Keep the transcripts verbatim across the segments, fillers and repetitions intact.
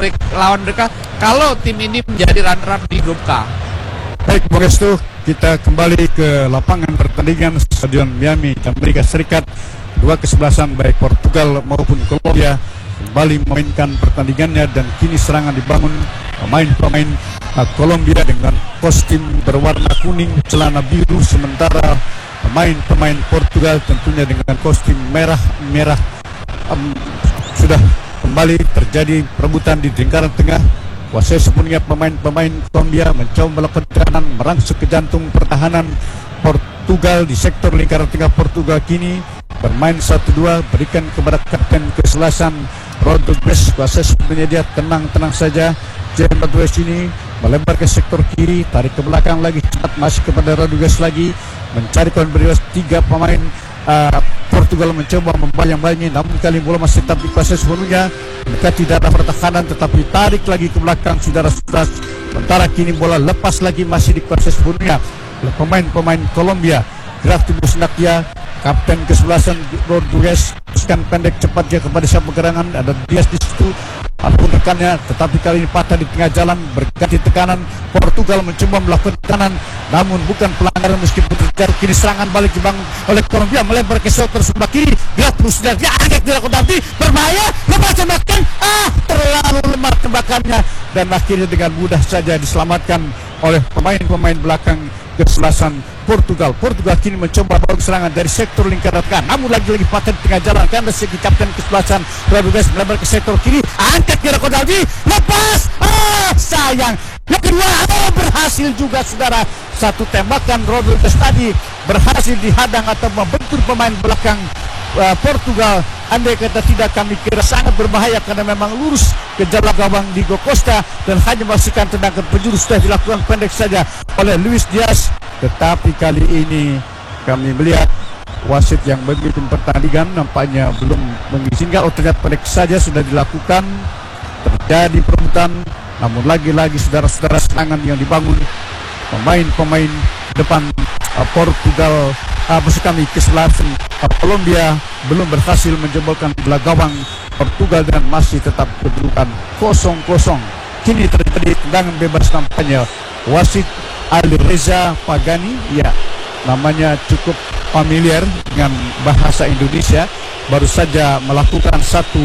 mereka, lawan mereka kalau tim ini menjadi runner-up di grup K. Baik, Bung Restu, kita kembali ke lapangan pertandingan Stadion Miami, Amerika Serikat. Dua kesebelasan baik Portugal maupun Kolombia kembali memainkan pertandingannya, dan kini serangan dibangun pemain-pemain uh, Kolombia dengan kostum berwarna kuning, celana biru, sementara pemain-pemain Portugal tentunya dengan kostum merah-merah. Um, sudah kembali terjadi perebutan di lingkaran tengah. Kuasai sepenuhnya pemain-pemain Kolombia mencoba melakukan tekanan merangsek ke jantung pertahanan Portugal di sektor lingkaran tengah. Portugal kini bermain satu dua, berikan kepada kapten kesebelasan Rodriguez. Kuasai sepenuhnya dia, tenang-tenang saja. James Rodriguez ini melebar ke sektor kiri, tarik ke belakang lagi, cepat masuk kepada Rodriguez lagi, mencari konversi. Tiga pemain uh, Portugal mencoba membayang-bayangi, namun kali bola masih tetap dikuasai sepenuhnya. Mereka tidak ada pertahanan, tetapi tarik lagi ke belakang, saudara-saudara. Sementara kini bola lepas lagi, masih dikuasai sepenuhnya oleh pemain-pemain Kolombia. Gerak tubuh senak dia, kapten kesebelasan Rodriguez, teruskan pendek cepat dia kepada siapa gerangan, ada Diaz di situ, apapun rekannya, tetapi kali ini patah di tengah jalan, berganti tekanan. Portugal mencoba melakukan tekanan, namun bukan pelanggaran meskipun terjadi. Kini serangan balik dibangun oleh Kolombia, melebar ke sektor sebelah kiri, gerak terus dia, dia angkat dilakukan nanti, berbahaya, lepas tembakan, ah terlalu lemah tembakannya, dan akhirnya dengan mudah saja diselamatkan oleh pemain-pemain belakang kesebelasan Portugal. Portugal kini mencoba bawa serangan dari sektor lingkaran tengah, namun lagi-lagi patah di tengah jalan karena segi kapten kesebelasan Rodriguez melebar ke sektor kiri, angkat kira Kodaldi, lepas, ah sayang. Yang kedua, oh, berhasil juga saudara. Satu tembakan Rodriguez tadi berhasil dihadang atau membentur pemain belakang uh, Portugal. Andai kata tidak, kami kira sangat berbahaya karena memang lurus ke jalan gawang Diego Costa dan hanya memastikan tendangan penjuru sudah dilakukan pendek saja oleh Luis Diaz. Tetapi kali ini kami melihat wasit yang memimpin pertandingan nampaknya belum mengizinkan. Oh, ternyata pendek saja sudah dilakukan. Terjadi perebutan, namun lagi-lagi saudara-saudara serangan yang dibangun pemain-pemain depan uh, Portugal, uh, maksud kami kesebelasan uh, Kolombia belum berhasil menjebolkan bola gawang Portugal dan masih tetap kedudukan kosong kosong. Kini terjadi tendangan bebas nampaknya wasit Alireza Pagani, ya namanya cukup familiar dengan bahasa Indonesia, baru saja melakukan satu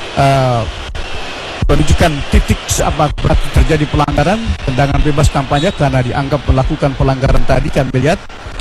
uh, menunjukkan titik apa berarti terjadi pelanggaran tendangan bebas tampaknya karena dianggap melakukan pelanggaran tadi. Kami lihat,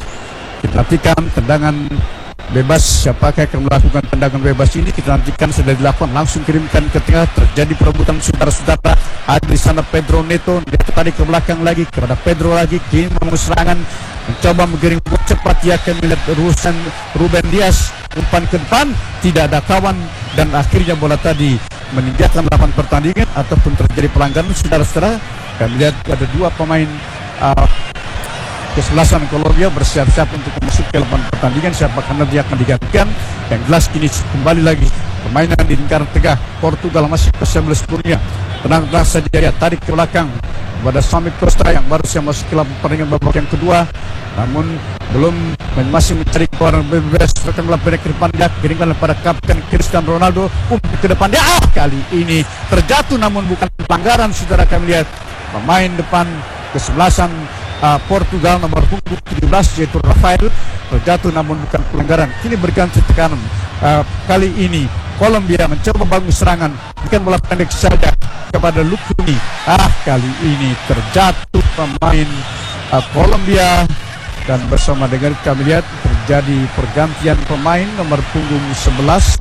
kita nantikan tendangan bebas, siapakah yang melakukan tendangan bebas ini kita nantikan. Sudah dilakukan, langsung kirimkan ke tengah, terjadi perebutan saudara-saudara. Ada di sana Pedro Neto, dia tarik ke belakang lagi kepada Pedro lagi, kini mau serangan, mencoba menggiring bola cepat. Dia akan melihat urusan Ruben Dias, umpan ke depan, tidak ada kawan, dan akhirnya bola tadi meninggalkan lapangan pertandingan ataupun terjadi pelanggaran saudara-saudara. Kami lihat ada dua pemain uh, kesebelasan Kolombia bersiap-siap untuk masuk ke lapangan pertandingan. Siapa karena dia akan digantikan. Yang jelas kini kembali lagi permainan di lingkaran tengah. Portugal masih bersama sepenuhnya, tenang-tenang saja dia, tarik ke belakang kepada Samit Costa yang baru saja masuk ke lapangan pertandingan babak yang kedua, namun belum, masih mencari orang bebas. Rekan bola pendek ke depan dia, kirimkan pada kapten Cristiano Ronaldo, umpan ke depan dia, ah kali ini terjatuh namun bukan pelanggaran saudara. Kami lihat pemain depan kesebelasan uh, Portugal nomor punggung tujuh belas yaitu Rafael terjatuh namun bukan pelanggaran. Kini berganti tekanan, uh, kali ini Kolombia mencoba bangun serangan, bukan bola pendek saja kepada Lukumi, ah kali ini terjatuh pemain uh, Kolombia. Dan bersama dengan kami lihat terjadi pergantian pemain nomor punggung sebelas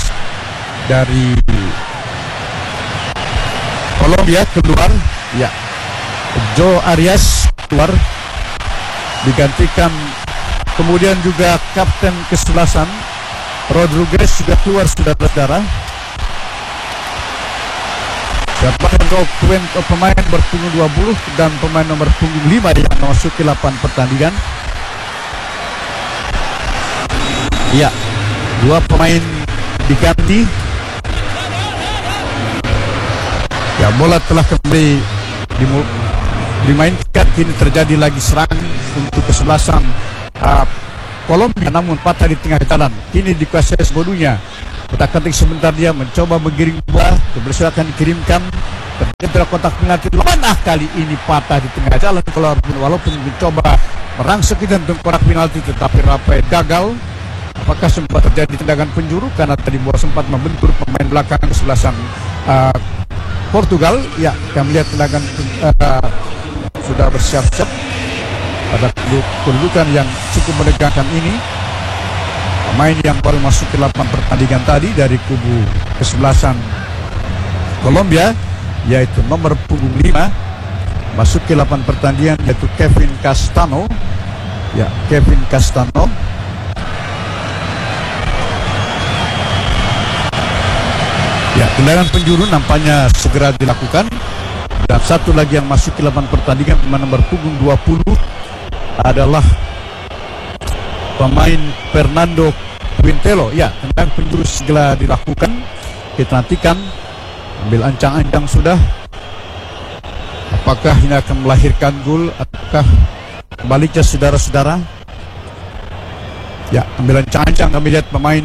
dari Kolombia keluar, ya Joe Arias keluar, digantikan kemudian juga kapten kesebelasan Rodriguez juga keluar saudara-saudara. Siapakah pemain berpunggung dua puluh dan pemain nomor punggung lima yang memasuki lapangan pertandingan? Ya, dua pemain diganti. Ya, bola telah kembali dimainkan. Kini terjadi lagi serangan untuk kesebelasan uh, Kolombia, namun patah di tengah jalan. Kini dikuasai sepenuhnya Kotak-katik sebentar dia mencoba menggiring bola, kebersihan akan dikirimkan terjadi kotak penalti. Mana kali ini patah di tengah jalan keluar, walaupun mencoba merangsek dan kotak penalti tetapi Rafael gagal. Apakah sempat terjadi tendangan penjuru karena tadi bola sempat membentur pemain belakang kesebelasan uh, Portugal? Ya, kita melihat tendangan uh, sudah bersiap-siap pada kedudukan yang cukup menegangkan ini. Pemain yang baru masuk ke lapangan pertandingan tadi dari kubu kesebelasan Kolombia, yaitu nomor punggung lima, masuk ke lapangan pertandingan, yaitu Kevin Castano. Ya, Kevin Castano. Ya, tendangan penjuru nampaknya segera dilakukan. Dan satu lagi yang masuk ke lapangan pertandingan, pemain nomor punggung dua puluh adalah pemain Fernando Quintelo. Ya, tendangan penjuru segera dilakukan. Kita nantikan. Ambil ancang-ancang sudah. Apakah ini akan melahirkan gol ataukah baliknya, saudara-saudara? Ya, ambil ancang-ancang. Kami lihat pemain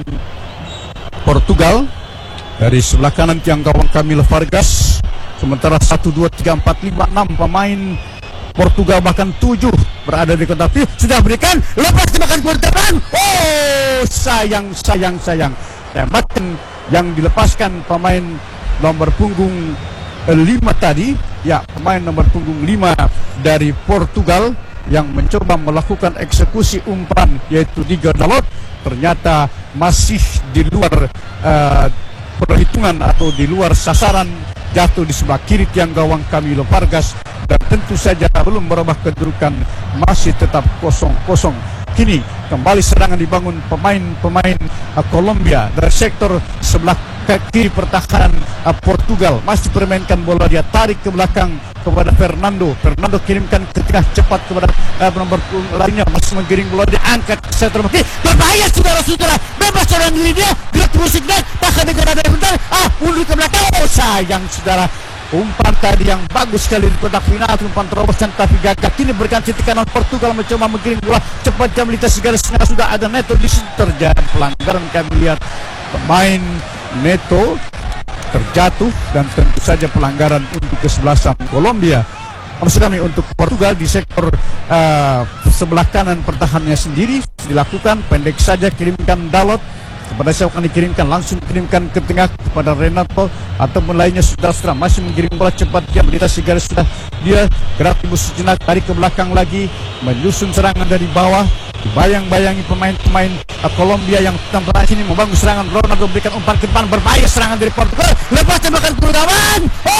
Portugal dari sebelah kanan tiang gawang Camilo Vargas. Sementara satu, dua, tiga, empat, lima, enam pemain Portugal bahkan tujuh berada di kotak penalti. Sudah berikan, lepas tembakan keluar depan. Oh, sayang, sayang, sayang. Tembakan yang dilepaskan pemain nomor punggung lima tadi. Ya, pemain nomor punggung lima dari Portugal yang mencoba melakukan eksekusi umpan, yaitu Diego Dalot, ternyata masih di luar uh, perhitungan atau di luar sasaran, jatuh di sebelah kiri tiang gawang Camilo Vargas, dan tentu saja belum merubah kedudukan, masih tetap kosong kosong. Kini kembali serangan dibangun pemain-pemain uh, Kolombia dari sektor sebelah kiri pertahanan uh, Portugal. Masih permainkan bola, dia tarik ke belakang kepada Fernando. Fernando kirimkan ke tengah cepat kepada uh, nomor lainnya, masih menggiring bola, diangkat ke center kiri. Berbahaya, saudara-saudara, bebas seorang diri dia, gerak musiknya, bahkan dengan ada bentar, ah, mundur ke belakang. Oh, sayang, saudara. Umpan tadi yang bagus sekali di kotak penalti, umpan terobosan tapi gagal. Kini berikan titik kanan Portugal mencoba menggiring bola cepat, jam lintas garis tengah, sudah ada Neto di situ, terjadi pelanggaran. Kami lihat pemain Neto terjatuh dan tentu saja pelanggaran untuk kesebelasan Kolombia. Maksud kami untuk Portugal di sektor uh, sebelah kanan pertahanannya sendiri dilakukan pendek saja, kirimkan Dalot kepada siapa akan dikirimkan, langsung kirimkan ke tengah kepada Renato ataupun lainnya. Sudah-sudah masih mengirim bola cepat, dia melintasi garis, sudah dia gerak timbul sejenak, tarik ke belakang lagi, menyusun serangan dari bawah. Bayang-bayangi pemain-pemain uh, Kolombia yang tampil sini membangun serangan. Ronaldo berikan umpan ke depan, berbahaya serangan dari Portugal, lepas tembakan ke gawang.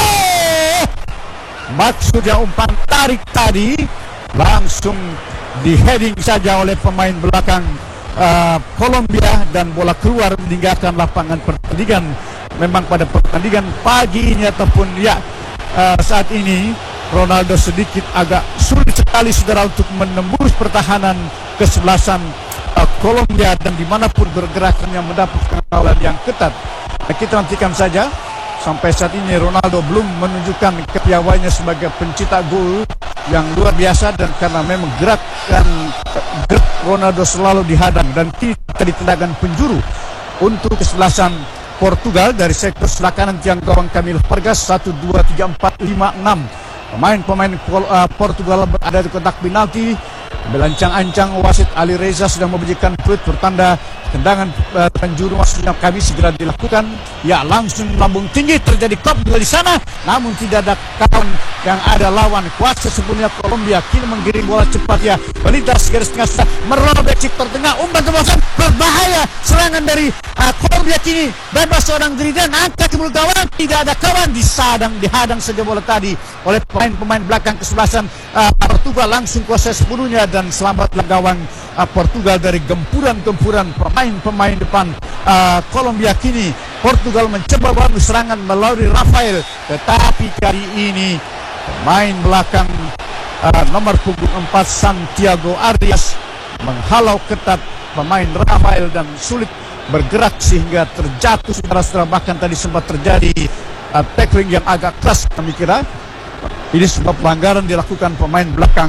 Oh, maksudnya umpan tarik tadi langsung di heading saja oleh pemain belakang Uh, Kolombia dan bola keluar meninggalkan lapangan pertandingan. Memang pada pertandingan pagi ini ataupun ya uh, saat ini Ronaldo sedikit agak sulit sekali, saudara, untuk menembus pertahanan kesebelasan uh, Kolombia, dan dimanapun bergeraknya mendapat pengawalan yang ketat. Nah, kita nantikan saja. Sampai saat ini Ronaldo belum menunjukkan kepiawaiannya sebagai pencipta gol yang luar biasa, dan karena memang gerak dan gerak Ronaldo selalu dihadang, dan kita ditendangkan penjuru untuk kesebelasan Portugal dari sektor sebelah kanan tiang gawang Camilo Vargas. Satu, dua, tiga, empat, lima, enam pemain-pemain uh, Portugal berada di kotak penalti. Belancang-ancang wasit Ali Reza sudah memberikan tweet bertanda tendangan uh, penjuru, maksudnya kami segera dilakukan. Ya, langsung lambung tinggi, terjadi kop di sana, namun tidak ada kawan yang ada lawan. Kuasa sepenuhnya Kolombia, kini menggiring bola cepat, ya melintas garis tengah, merobek sektor tengah, umpan terobosan berbahaya. Serangan dari uh, Kolombia kini bebas seorang diri dan angkat ke mulut gawang, tidak ada kawan, disadang dihadang saja bola tadi oleh pemain-pemain belakang kesebelasan uh, Portugal. Langsung kuasa sepenuhnya dan selamatlah gawang uh, Portugal dari gempuran-gempuran pemain-pemain depan uh, Kolombia. Kini Portugal mencoba bangun serangan melalui Rafael, tetapi kali ini pemain belakang uh, nomor punggung empat Santiago Arias menghalau ketat pemain Rafael dan sulit bergerak sehingga terjatuh, saudara-saudara. Bahkan tadi sempat terjadi uh, tackling yang agak keras. Kami kira ini sebab pelanggaran dilakukan pemain belakang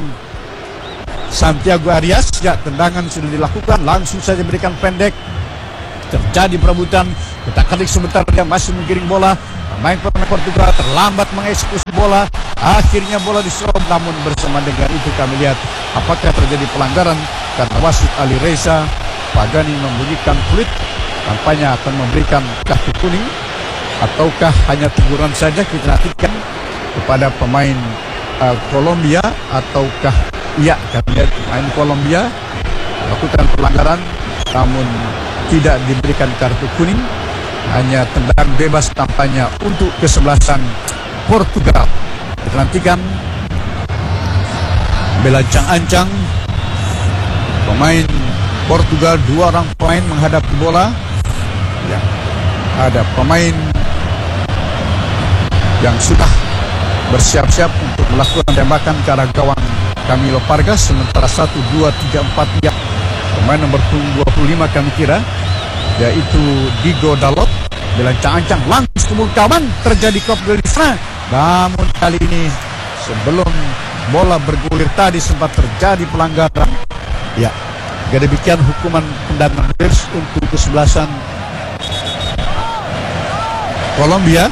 Santiago Arias. Ya, tendangan sudah dilakukan, langsung saja berikan pendek, terjadi perebutan Kita ketik sebentar, dia masih menggiring bola. Pemain-pemain Portugal terlambat mengeksekusi bola. Akhirnya bola diserop, namun bersama dengan itu kami lihat apakah terjadi pelanggaran karena wasit Ali Reza Pagani membunyikan peluit. Tampaknya akan memberikan kartu kuning ataukah hanya teguran saja. Kita nantikan kepada pemain uh, Kolombia ataukah iya, kami lihat pemain Kolombia lakukan pelanggaran namun tidak diberikan kartu kuning, hanya tendangan bebas tampaknya untuk kesebelasan Portugal. Kita nantikan belancang-ancang pemain Portugal, dua orang pemain menghadapi bola. Ya, ada pemain yang sudah bersiap-siap untuk melakukan tembakan ke arah gawang Camilo Vargas, sementara satu, dua, tiga, empat ya pemain nomor dua puluh lima kami kira, yaitu Diego Dalot. Belancang-ancang langsung ke mulut kawan, terjadi kopdel di sana. Namun kali ini sebelum bola bergulir tadi sempat terjadi pelanggaran. Ya, demikian hukuman tendangan bebas untuk kesebelasan Kolombia.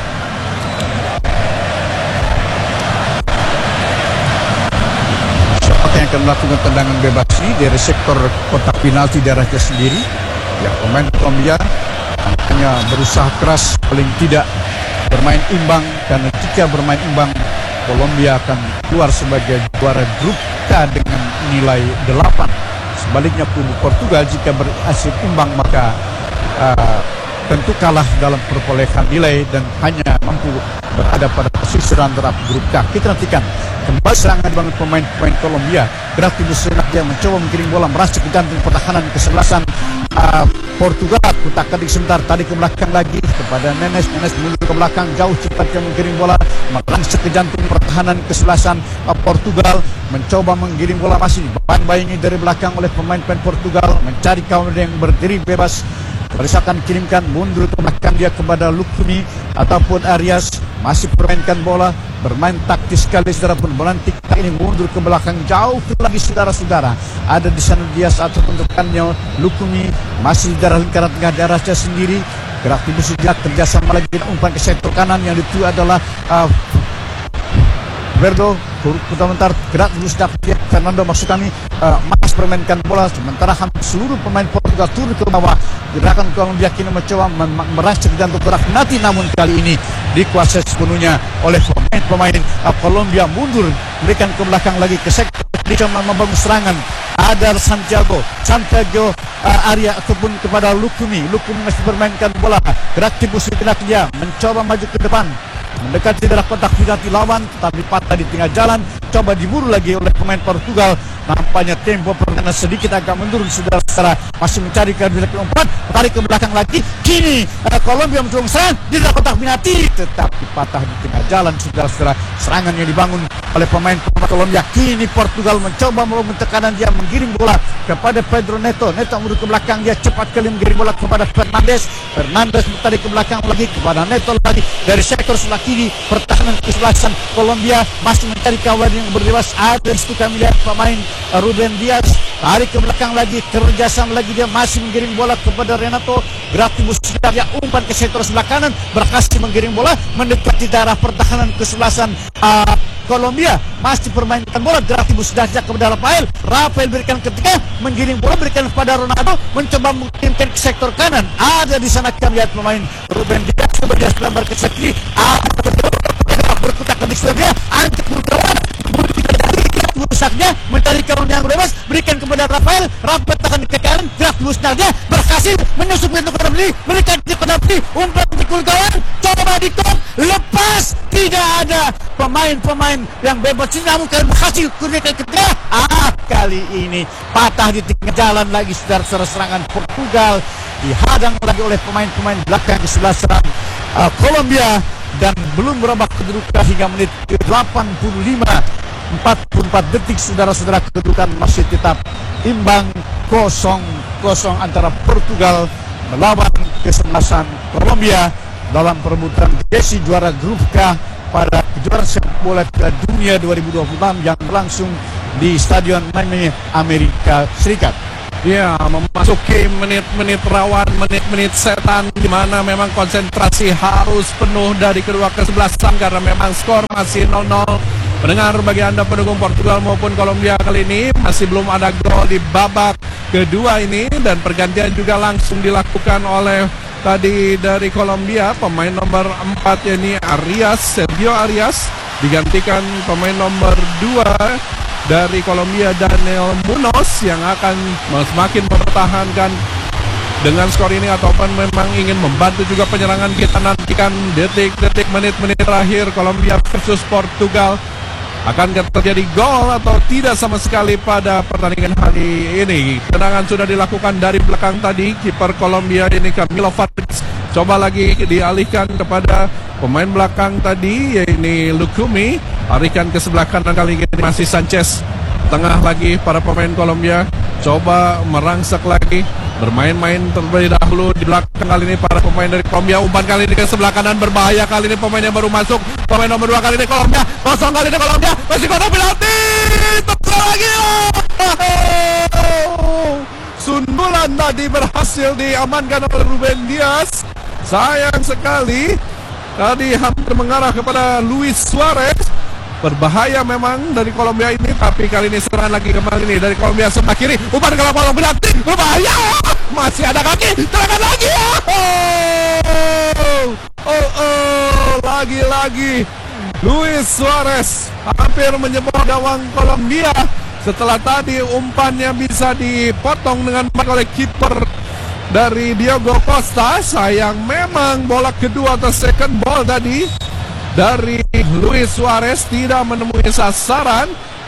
Siapa yang akan melakukan tendangan bebas ini dari sektor kotak penalti daerahnya sendiri? Ya, pemain Kolombia hanya berusaha keras paling tidak bermain imbang, karena jika bermain imbang Kolombia akan keluar sebagai juara grup K dengan nilai delapan. Sebaliknya kubu Portugal jika berhasil imbang maka uh, tentu kalah dalam perolehan nilai dan hanya mampu berada pada posisi runner-up grup K. Kita nantikan kembali serangan dibangun pemain-pemain Kolombia. Grafimus dia mencoba menggiring bola merasa ke jantung pertahanan kesebelasan uh, Portugal. Kutak kedik sebentar, tadi ke belakang lagi kepada Nenes. Nenes mundur ke belakang jauh, cepatnya menggiring bola merangsek ke jantung pertahanan kesebelasan uh, Portugal. Mencoba menggiring bola masih bayang-bayangi dari belakang oleh pemain-pemain Portugal, mencari kawan yang berdiri bebas. Berisakan kirimkan mundur ke belakang dia kepada Lukumi ataupun Arias, masih permainkan bola, bermain taktis sekali saudara pun melantik ini mundur ke belakang jauh lagi saudara-saudara. Ada di sana dia satu bentukannya Lukumi masih di daerah lingkaran tengah daerahnya sendiri. Gerak tiba sejak kerjasama lagi umpan ke sektor kanan yang itu adalah uh, Verdo. Bentar-bentar gerak dulu sedang dia Fernando maksud kami uh, mas permainkan bola, sementara hampir seluruh pemain Portugal turun ke bawah. Gerakan Kolombia kini mencoba merangsek jantung gerak nanti, namun kali ini dikuasai sepenuhnya oleh pemain-pemain uh, Kolombia. Mundur berikan ke belakang lagi ke sektor dicoba membangun serangan. Ada Santiago Santiago uh, Arya ataupun kepada Lukumi. Lukumi masih bermainkan bola, gerak tipu sejenak dia mencoba maju ke depan mendekati daerah kotak penalti lawan, tapi patah di tengah jalan. Coba diburu lagi oleh pemain Portugal. Nampaknya tempo permainan sedikit agak menurun saudara-saudara. Masih mencari ke belakang umpan, tarik ke belakang lagi. Kini uh, Kolombia mencoba serang di daerah kotak penalti, tetapi patah di tengah jalan saudara-saudara. Serangan yang dibangun oleh pemain Kolombia. Kini Portugal mencoba membangun tekanan, dia menggiring bola kepada Pedro Neto. Neto mundur ke belakang, dia cepat kali menggiring bola kepada Fernandes. Fernandes tarik ke belakang lagi kepada Neto lagi dari sektor sebelah kiri. Pertahanan kesebelasan Kolombia masih mencari kawan yang berdewasa. Ada di situ kami lihat pemain Ruben Dias tarik ke belakang lagi, kerjasama lagi dia masih menggiring bola kepada Renato. Grafimus dia umpan ke sektor sebelah kanan, berhasil menggiring bola mendekati daerah pertahanan kesebelasan uh, Kolombia. Masih permainkan bola, Grafimus dia kepada Rafael. Rafael berikan ke tengah, menggiring bola berikan kepada Ronaldo, mencoba mengirimkan ke sektor kanan. Ada di sana kami lihat pemain Ruben Dias sebagai selambar ke sektor berkutak ke dia, angkat berkawan rusaknya mencari kawan yang bebas, berikan kepada Rafael. Rafael tahan ke kanan, gerak lusnanya berhasil menyusup pintu ke beli, berikan ke penalti, umpan pikul kawan, coba dikop, lepas, tidak ada pemain-pemain yang bebas, namun kalian berhasil kurniakan ke tengah. Ah, kali ini patah di tengah jalan lagi saudara-saudara. Serangan Portugal dihadang lagi oleh pemain-pemain belakang di sebelah serang uh, Kolombia, dan belum merambah kedudukan hingga menit delapan puluh lima. empat puluh empat detik saudara-saudara, kedudukan masih tetap imbang kosong kosong antara Portugal melawan kesebelasan Kolombia dalam perebutan jersey juara grup K pada kejuaraan sepak bola dunia dua ribu dua puluh enam yang berlangsung di Stadion Miami, Amerika Serikat. Ya, memasuki menit-menit rawan, menit-menit setan di mana memang konsentrasi harus penuh dari kedua kesebelasan karena memang skor masih nol nol. Mendengar bagi Anda pendukung Portugal maupun Kolombia kali ini masih belum ada gol di babak kedua ini, dan pergantian juga langsung dilakukan oleh tadi dari Kolombia pemain nomor empat yakni Arias, Sergio Arias digantikan pemain nomor dua dari Kolombia Daniel Munoz yang akan semakin mempertahankan dengan skor ini ataupun memang ingin membantu juga penyerangan. Kita nantikan detik-detik menit-menit terakhir Kolombia versus Portugal. Akankah terjadi gol atau tidak sama sekali pada pertandingan hari ini? Tendangan sudah dilakukan dari belakang tadi. Kiper Kolombia ini Camilo Vargas coba lagi dialihkan kepada pemain belakang tadi yaitu Lukumi. Alihkan ke sebelah kanan kali ini masih Sanchez. Tengah lagi para pemain Kolombia coba merangsek lagi, bermain-main terlebih dahulu di belakang kali ini para pemain dari Kolombia. Umpan kali ini ke sebelah kanan berbahaya, kali ini pemain yang baru masuk, pemain nomor dua kali ini Kolombia, kosong kali ini Kolombia, masih kotak penalti, terus lagi. Oh! Sundulan tadi berhasil diamankan oleh Ruben Dias. Sayang sekali tadi hampir mengarah kepada Luis Suarez. Berbahaya memang dari Kolombia ini, tapi kali ini serangan lagi kembali nih dari Kolombia sebelah kiri. Umpan ke lapangan penalti, berbahaya. Masih ada kaki, serangan lagi. Oh, oh, oh. Lagi-lagi Luis Suarez hampir menjebol gawang Kolombia setelah tadi umpannya bisa dipotong dengan oleh kiper dari Diogo Costa. Sayang memang bola kedua atau second ball tadi dari Luis Suarez tidak menemui sasaran.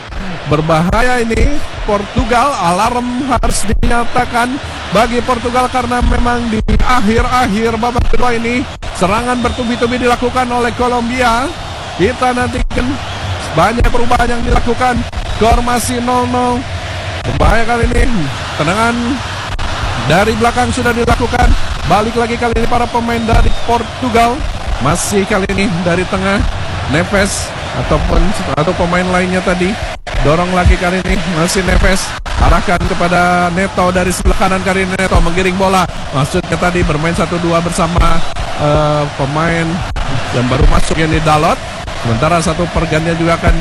Berbahaya ini Portugal. Alarm harus dinyatakan bagi Portugal karena memang di akhir-akhir babak kedua ini serangan bertubi-tubi dilakukan oleh Kolombia. Kita nantikan banyak perubahan yang dilakukan. Skor masih nol nol. Berbahaya kali ini. Tendangan dari belakang sudah dilakukan. Balik lagi kali ini para pemain dari Portugal. Masih kali ini dari tengah Neves ataupun atau pemain lainnya tadi. Dorong lagi kali ini masih Neves. Arahkan kepada Neto dari sebelah kanan kali ini. Neto menggiring bola. Maksudnya tadi bermain satu dua bersama uh, pemain yang baru masuk yang di Dalot. Sementara satu pergantian juga akan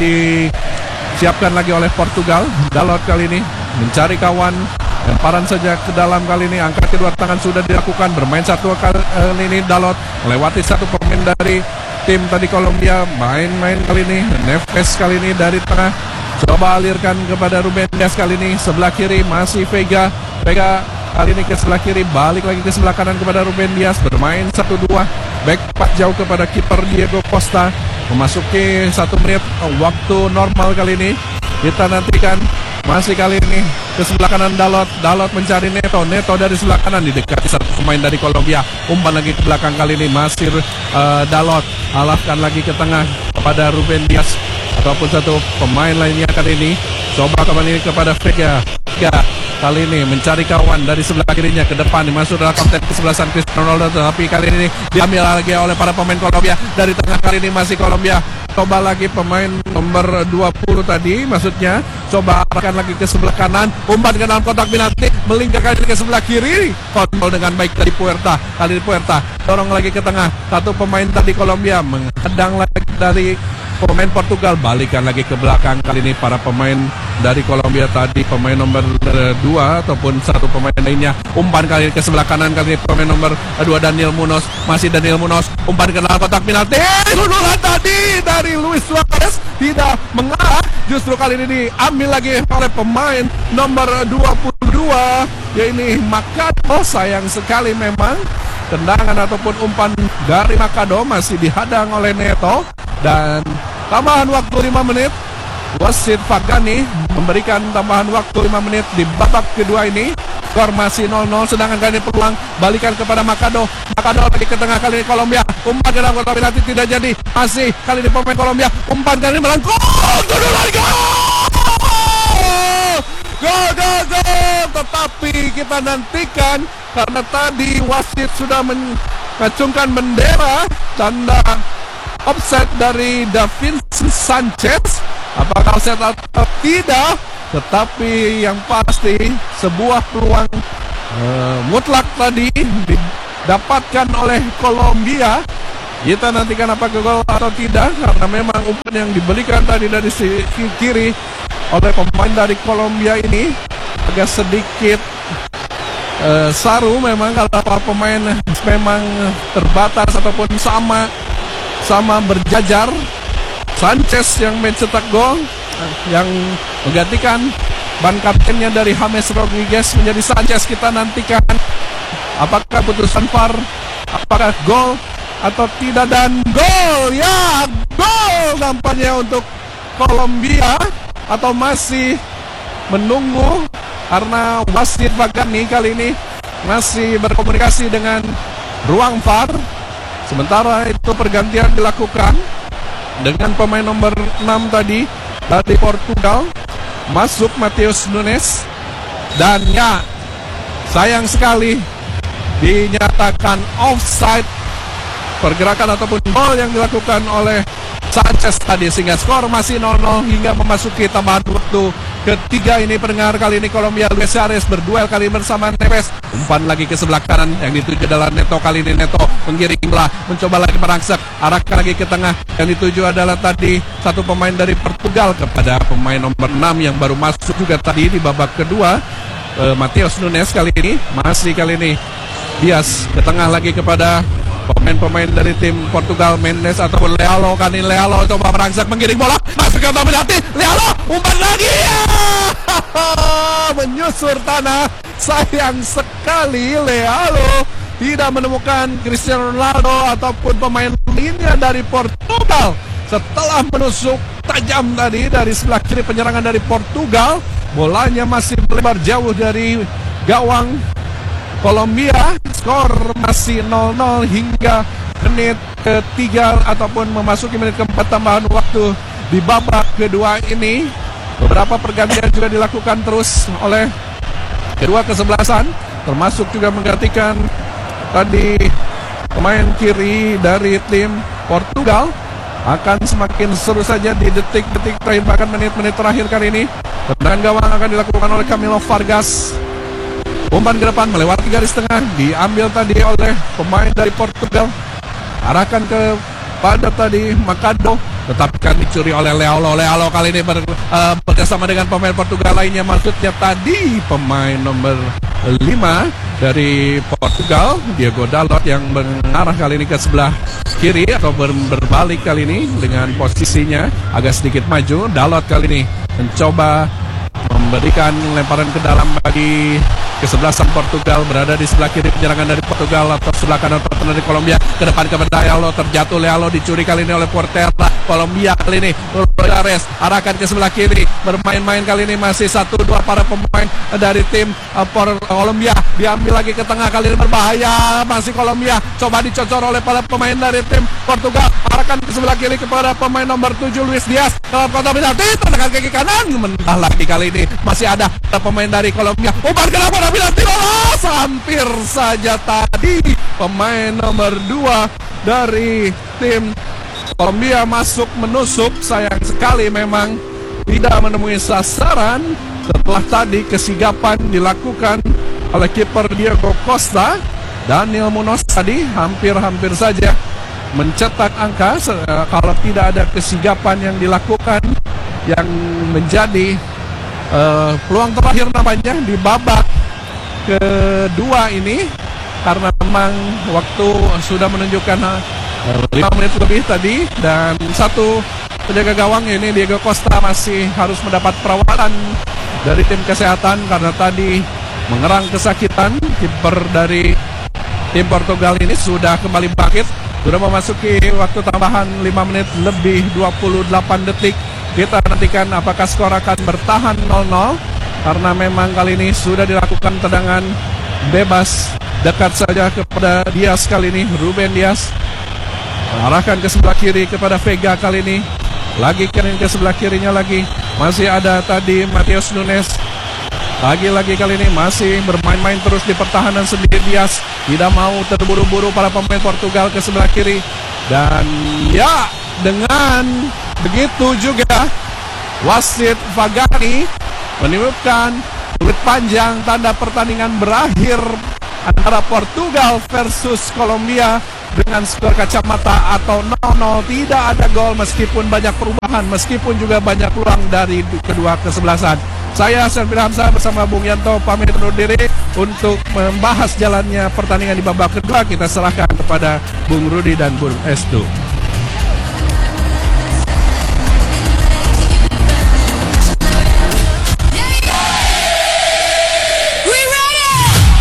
disiapkan lagi oleh Portugal. Dalot kali ini mencari kawan. Lemparan saja ke dalam kali ini. Angkat kedua tangan sudah dilakukan. Bermain satu kali ini Dalot melewati satu pemain dari tim tadi Kolombia. Main-main kali ini Neves kali ini dari tengah. Coba alirkan kepada Ruben Dias kali ini. Sebelah kiri masih Vega. Vega kali ini ke sebelah kiri. Balik lagi ke sebelah kanan kepada Ruben Dias. Bermain satu dua. Back pas jauh kepada kiper Diego Costa. Memasuki satu menit waktu normal kali ini. Kita nantikan masih kali ini ke sebelah kanan Dalot. Dalot mencari Neto. Neto dari sebelah kanan didekati satu pemain dari Kolombia. Umpan lagi ke belakang kali ini masih uh, Dalot. Alahkan lagi ke tengah kepada Ruben Dias ataupun satu pemain lainnya kali ini. Coba kembali kepada Vega. Vega kali ini mencari kawan dari sebelah kirinya ke depan. Dimasuk adalah kapten kesebelasan Cristiano Ronaldo. Tapi kali ini diambil lagi oleh para pemain Kolombia. Dari tengah kali ini masih Kolombia. Coba lagi pemain nomor dua puluh tadi maksudnya. Coba arahkan lagi ke sebelah kanan. Umpan ke dalam kotak penalti. Melingkar kali ini ke sebelah kiri. Kontrol dengan baik dari Puerta. Kali ini Puerta dorong lagi ke tengah. Satu pemain tadi Kolombia menghadang lagi dari pemain Portugal. Balikan lagi ke belakang. Kali ini para pemain dari Kolombia tadi. Pemain nomor dua ataupun satu pemain lainnya. Umpan kali ini ke sebelah kanan. Kali ini pemain nomor dua Daniel Munoz. Masih Daniel Munoz. Umpan ke dalam kotak penalti. Sundulan tadi dari Luis Suarez tidak mengarah. Justru kali ini diambil lagi oleh pemain nomor dua puluh dua yaitu Makado. Sayang sekali memang tendangan ataupun umpan dari Makado masih dihadang oleh Neto. Dan tambahan waktu lima menit. Wasit Fagani memberikan tambahan waktu lima menit di babak kedua ini. Skor masih nol nol. Sedangkan kali ini peluang balikan kepada Makado. Makado lagi ke tengah kali ini Kolombia. Umpan ke dalam kotak penalti tidak jadi. Masih kali ini pemain Kolombia. Umpan kali ini melengkung. Gol! Gol, gol, gol. Tetapi kita nantikan karena tadi wasit sudah mengacungkan bendera tanda offside dari Davinson Sanchez. Apakah offside atau tidak? tetapi yang pasti sebuah peluang uh, mutlak tadi didapatkan oleh Kolombia. Kita nantikan apakah gol atau tidak, karena memang umpan yang diberikan tadi dari sisi kiri oleh pemain dari Kolombia ini agak sedikit uh, saru. Memang kalau para pemain memang terbatas ataupun sama sama berjajar. Sanchez yang mencetak gol, yang menggantikan ban kaptennya dari James Rodriguez menjadi Sanchez. Kita nantikan apakah putusan V A R, apakah gol atau tidak, dan gol, ya gol nampaknya untuk Kolombia, atau masih menunggu karena wasit Pagani kali ini masih berkomunikasi dengan ruang V A R. Sementara itu pergantian dilakukan dengan pemain nomor enam tadi dari Portugal, masuk Matheus Nunes, dan ya sayang sekali dinyatakan offside pergerakan ataupun gol yang dilakukan oleh Sanchez tadi, sehingga skor masih nol nol hingga memasuki tambahan waktu ketiga ini. Pendengar, kali ini Kolombia, Luis Suarez berduel kali bersama Neves. Umpan lagi ke sebelah kanan yang dituju adalah Neto. Kali ini Neto menggiring bola, mencoba lagi merangsek, arahkan lagi ke tengah. Yang dituju adalah tadi satu pemain dari Portugal kepada pemain nomor enam yang baru masuk juga tadi di babak kedua, uh, Matheus Nunes. Kali ini masih kali ini Dias ke tengah lagi kepada pemain-pemain dari tim Portugal, Mendes ataupun Lealo. Kan ini Lealo coba merangsek, menggiring bola, masuk ke dalam penalti. Lealo umpan lagi, ya! Menyusur tanah. Sayang sekali Lealo tidak menemukan Cristiano Ronaldo ataupun pemain lainnya dari Portugal setelah menusuk tajam tadi dari sebelah kiri penyerangan dari Portugal. Bolanya masih melebar jauh dari gawang Kolombia. Skor masih nol nol hingga menit ketiga ataupun memasuki menit keempat tambahan waktu di babak kedua ini. Beberapa pergantian juga dilakukan terus oleh kedua kesebelasan, termasuk juga menggantikan tadi pemain kiri dari tim Portugal. Akan semakin seru saja di detik-detik terakhir, bahkan menit-menit terakhir kali ini. Tendangan gawang akan dilakukan oleh Camilo Vargas. Umpan ke depan melewati garis tengah, diambil tadi oleh pemain dari Portugal, arahkan ke pada tadi Macado, tetapi kan dicuri oleh Lealo. Lealo kali ini ber, uh, bersama dengan pemain Portugal lainnya, maksudnya tadi pemain nomor lima dari Portugal, Diego Dalot, yang mengarah kali ini ke sebelah kiri atau ber, berbalik kali ini dengan posisinya agak sedikit maju. Dalot kali ini mencoba memberikan lemparan ke dalam bagi kesebelasan Portugal, berada di sebelah kiri penyerangan dari Portugal atau sebelah kanan pertahanan dari Kolombia. Ke depan kepada Lealo, terjatuh Lealo, dicuri kali ini oleh Portela. Kolombia kali ini Suarez arahkan ke sebelah kiri, bermain-main kali ini masih satu dua para pemain dari tim uh, Kolombia. Diambil lagi ke tengah, kali ini berbahaya masih Kolombia, coba dicocor oleh para pemain dari tim Portugal. Arahkan ke sebelah kiri kepada pemain nomor tujuh Luis Diaz dalam kotak penalti, tendangan kaki kanan mentah lagi. Kali ini masih ada pemain dari Kolombia, umpan ke dalam penalti, lolos hampir saja tadi pemain nomor dua dari tim Kolombia masuk menusuk. Sayang sekali memang tidak menemui sasaran setelah tadi kesigapan dilakukan oleh kiper Diego Costa. Daniel Munoz tadi hampir-hampir saja mencetak angka kalau tidak ada kesigapan yang dilakukan yang menjadi uh, peluang terakhir namanya di babak kedua ini, karena memang waktu sudah menunjukkan lima menit lebih tadi, dan satu penjaga gawang ini Diego Costa masih harus mendapat perawatan dari tim kesehatan karena tadi mengerang kesakitan. Kiper dari tim Portugal ini sudah kembali bangkit, sudah memasuki waktu tambahan lima menit lebih dua puluh delapan detik. Kita nantikan apakah skor akan bertahan nol nol, karena memang kali ini sudah dilakukan tendangan bebas dekat saja kepada Diaz. Kali ini Ruben Diaz arahkan ke sebelah kiri kepada Vega. Kali ini lagi kering ke sebelah kirinya lagi, masih ada tadi Matheus Nunes. Lagi-lagi kali ini masih bermain-main terus di pertahanan sendiri. Diaz tidak mau terburu-buru para pemain Portugal ke sebelah kiri, dan ya dengan begitu juga wasit Pagani menyebabkan duit panjang tanda pertandingan berakhir antara Portugal versus Kolombia dengan skor kacamata atau nol nol. Tidak ada gol meskipun banyak perubahan, meskipun juga banyak peluang dari kedua kesebelasan. Saya Selvin Hamzah bersama Bung Yanto pamit undur diri. Untuk membahas jalannya pertandingan di babak kedua, kita serahkan kepada Bung Rudi dan Bung Estu.